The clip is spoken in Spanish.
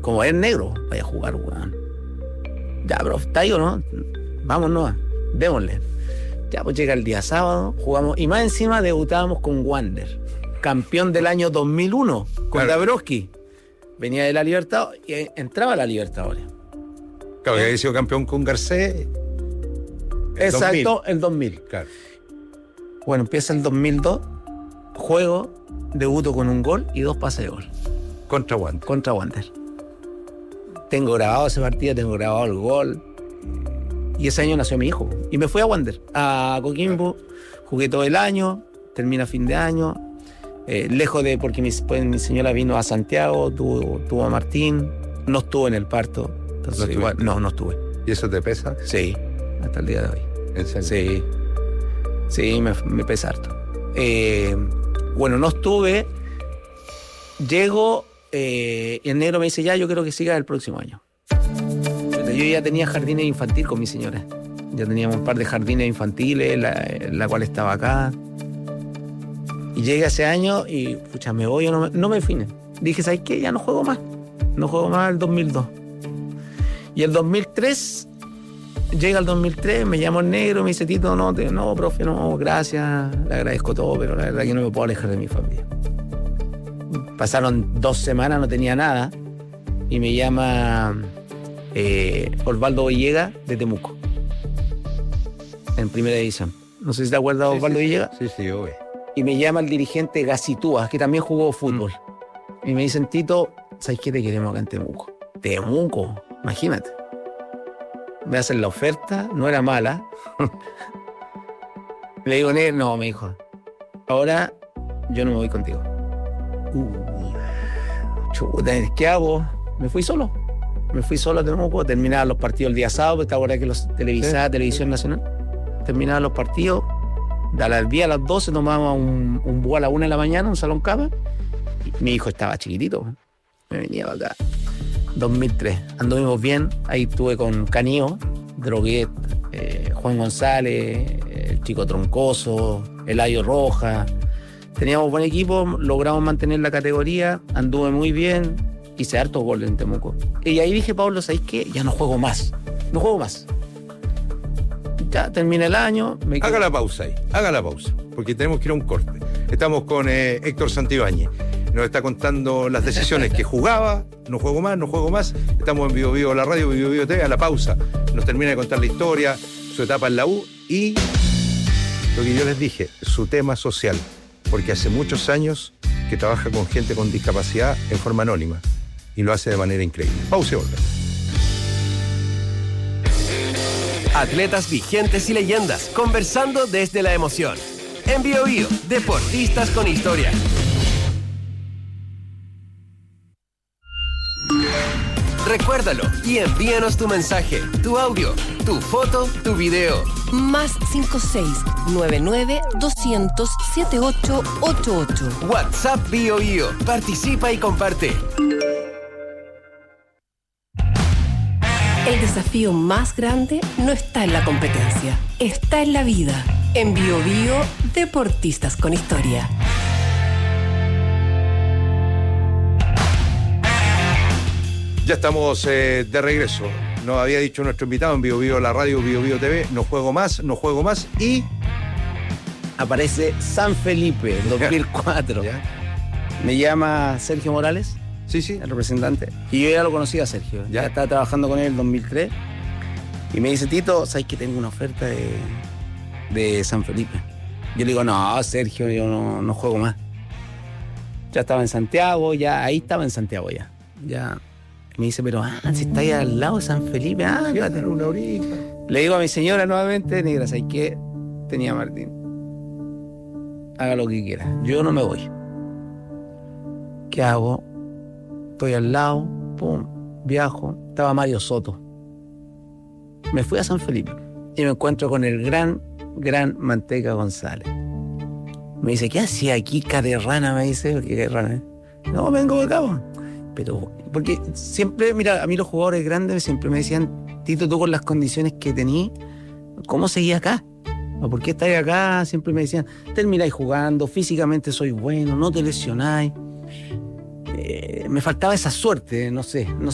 como es negro, vaya a jugar, weón. Ya, pero ¿está ahí o no? Vámonos, démosle. Ya, pues llega el día sábado, jugamos, y más encima debutábamos con Wander, campeón del año 2001, con Dabrowski. Venía de la Libertadores y entraba a la Libertadores. Claro, que había sido campeón con Garcés. Exacto, el 2000. Claro. Bueno, empieza el 2002, juego, debuto con un gol y 2 pases de gol. Contra Wander. Contra Wander. Tengo grabado ese partido, tengo grabado el gol. Y ese año nació mi hijo. Y me fui a Wander, a Coquimbo. Jugué todo el año, termina fin de año. Lejos de, porque mi señora vino a Santiago, tuvo a Martín. No estuvo en el parto. Entonces, no estuve. ¿Y eso te pesa? Sí, hasta el día de hoy. ¿En serio? Sí, me pesa harto. Bueno, no estuve. Llego y el negro me dice, ya, yo quiero que siga el próximo año. Yo ya tenía jardines infantiles con mi señora. Ya teníamos un par de jardines infantiles, la cual estaba acá. Y llegué ese año y, pucha, me voy o no me define. Dije, ¿sabes qué? Ya no juego más. No juego más el 2002. Y el 2003, llega el 2003, me llama el negro, me dice, Tito, no, profe, no, gracias, le agradezco todo, pero la verdad que no me puedo alejar de mi familia. Pasaron 2 semanas, no tenía nada, y me llama Osvaldo Villegas de Temuco, en primera edición. No sé si te acuerdas de Osvaldo Villegas. Sí, obvio. Y me llama el dirigente Gacitúa, que también jugó fútbol. Y me dicen, Tito, ¿sabes qué? Te queremos acá en Temuco. Temuco, imagínate. Me hacen la oferta, no era mala. Le digo, no, me dijo, ahora yo no me voy contigo. Chuta, ¿qué hago? Me fui solo a Temuco, terminaba los partidos el día sábado, porque ahora que los televisaba, Televisión Nacional, terminaba los partidos, al día a las 12 tomábamos un búho a la 1 de la mañana, un salón cama, y mi hijo estaba chiquitito, me venía para acá. 2003, anduvimos bien, ahí estuve con Canío, Droguet, Juan González, el Chico Troncoso, Eladio Roja. Teníamos buen equipo, logramos mantener la categoría, anduve muy bien, hice hartos goles en Temuco. Y ahí dije, Pablo, ¿sabes qué? Ya no juego más. Ya termina el año. Haga la pausa, porque tenemos que ir a un corte. Estamos con Héctor Santibáñez. Nos está contando las decisiones que jugaba, no juego más. Estamos en Vivo Vivo la radio, Vivo Vivo TV. A la pausa nos termina de contar la historia, su etapa en la U y lo que yo les dije, su tema social, porque hace muchos años que trabaja con gente con discapacidad en forma anónima y lo hace de manera increíble. Pausa y volvemos. Atletas vigentes y leyendas, conversando desde la emoción. En Bio Bio, deportistas con historia. Recuérdalo y envíanos tu mensaje, tu audio, tu foto, tu video. Más 56-99-200-7888. WhatsApp Bio Bio. Participa y comparte. El desafío más grande no está en la competencia, está en la vida. En Bio Bio, deportistas con historia. Ya estamos de regreso. Nos había dicho nuestro invitado en Vivo Vivo la radio, Vivo Vivo TV, no juego más y aparece San Felipe, 2004. ¿Ya? Me llama Sergio Morales, sí, el representante, y yo ya lo conocía a Sergio, ya estaba trabajando con él en el 2003, y me dice, Tito, ¿sabes que tengo una oferta de San Felipe? Yo le digo, no, Sergio, yo no juego más. Ya estaba en Santiago, ahí estaba en Santiago ya. Me dice, pero si está ahí al lado de San Felipe, tener una horita. Le digo a mi señora nuevamente, negra, ¿sabes qué? Tenía Martín. Haga lo que quiera. Yo no me voy. ¿Qué hago? Estoy al lado, viajo. Estaba Mario Soto. Me fui a San Felipe y me encuentro con el gran Manteca González. Me dice, ¿qué hacía aquí, Caterrana? Me dice, ¿qué Caterrana? No, vengo de acá. Pero, porque siempre, mira, a mí los jugadores grandes siempre me decían, Tito, tú con las condiciones que tenías, ¿cómo seguías acá? ¿O por qué estás acá? Siempre me decían, termináis jugando, físicamente sois bueno, no te lesionáis. Me faltaba esa suerte, no sé